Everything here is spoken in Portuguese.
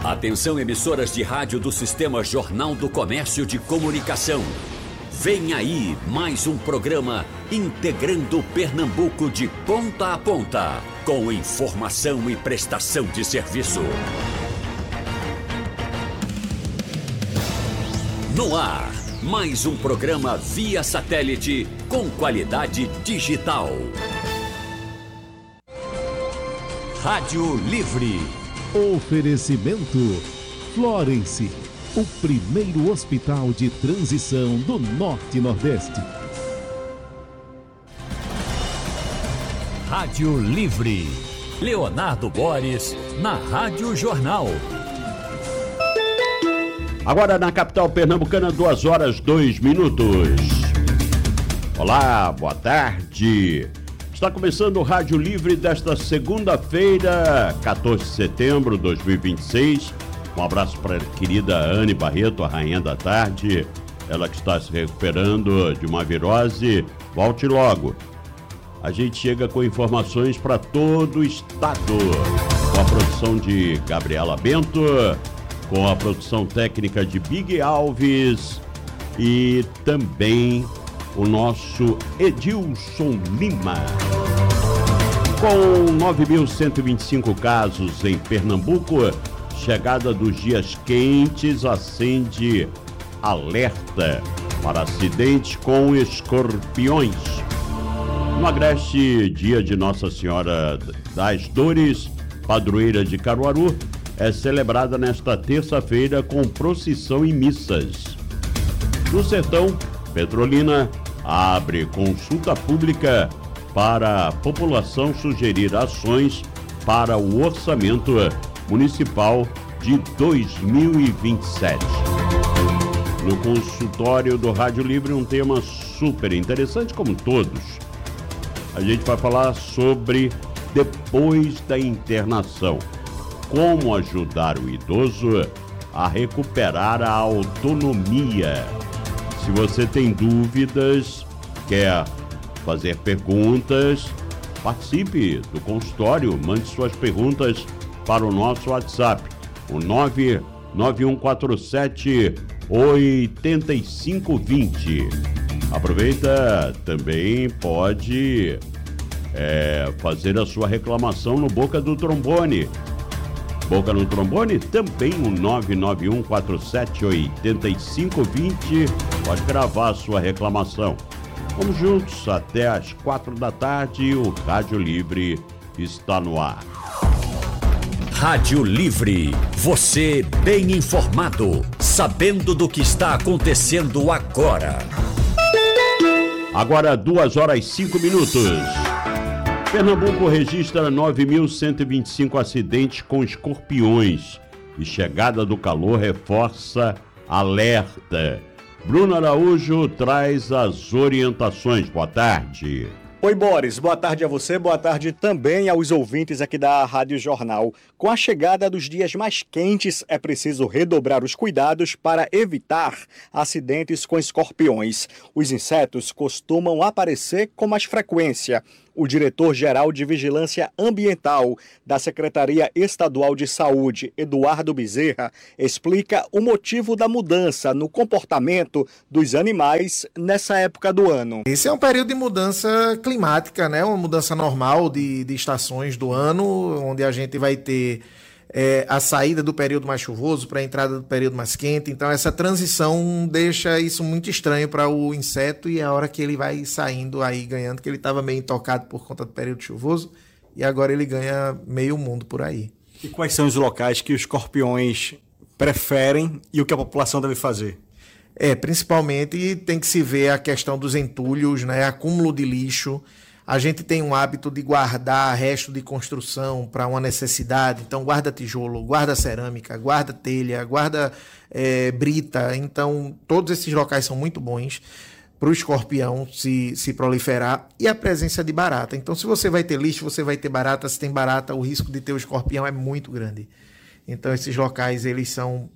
Atenção, emissoras de rádio do Sistema Jornal do Comércio de Comunicação. Vem aí mais um programa integrando Pernambuco de ponta a ponta, com informação e prestação de serviço. No ar, mais um programa via satélite com qualidade digital. Rádio Livre. Oferecimento Florence, o primeiro hospital de transição do Norte e Nordeste. Rádio Livre. Leonardo Boris, na Rádio Jornal. Agora na capital pernambucana, 2h02. Olá, boa tarde. Está começando o Rádio Livre desta segunda-feira, 14 de setembro de 2026. Um abraço para a querida Anne Barreto, a rainha da tarde. Ela que está se recuperando de uma virose. Volte logo. A gente chega com informações para todo o estado. Com a produção de Gabriela Bento, com a produção técnica de Big Alves e também o nosso Edilson Lima. Com 9.125 casos em Pernambuco, chegada dos dias quentes acende alerta para acidente com escorpiões. No Agreste, dia de Nossa Senhora das Dores, padroeira de Caruaru, é celebrada nesta terça-feira com procissão e missas. No Sertão, Petrolina abre consulta pública para a população sugerir ações para o orçamento municipal de 2027. No consultório do Rádio Livre, um tema super interessante, como todos. A gente vai falar sobre depois da internação. Como ajudar o idoso a recuperar a autonomia. Se você tem dúvidas, quer fazer perguntas, participe do consultório, mande suas perguntas para o nosso WhatsApp, o 99147-8520. Aproveita, também pode fazer a sua reclamação no Boca do Trombone. Boca no Trombone, também o 99147-8520. Pode gravar a sua reclamação. Vamos juntos até às 4 da tarde. O Rádio Livre está no ar. Rádio Livre. Você bem informado, sabendo do que está acontecendo agora. Agora 2h05. Pernambuco registra 9.125 acidentes com escorpiões e chegada do calor reforça alerta. Bruno Araújo traz as orientações. Boa tarde. Oi, Boris. Boa tarde a você, boa tarde também aos ouvintes aqui da Rádio Jornal. Com a chegada dos dias mais quentes, é preciso redobrar os cuidados para evitar acidentes com escorpiões. Os insetos costumam aparecer com mais frequência. O diretor-geral de Vigilância Ambiental da Secretaria Estadual de Saúde, Eduardo Bezerra, explica o motivo da mudança no comportamento dos animais nessa época do ano. Esse é um período de mudança climática, né? Uma mudança normal de estações do ano, onde a gente vai ter a saída do período mais chuvoso para a entrada do período mais quente. Então essa transição deixa isso muito estranho para o inseto e é a hora que ele vai saindo aí ganhando, que ele estava meio intocado por conta do período chuvoso e agora ele ganha meio mundo por aí. E quais são os locais que os escorpiões preferem e o que a população deve fazer? Principalmente tem que se ver a questão dos entulhos, né? Acúmulo de lixo. A gente tem um hábito de guardar resto de construção para uma necessidade. Então, guarda tijolo, guarda cerâmica, guarda telha, guarda brita. Então, todos esses locais são muito bons para o escorpião se proliferar. E a presença de barata. Então, se você vai ter lixo, você vai ter barata. Se tem barata, o risco de ter o escorpião é muito grande. Então, esses locais eles são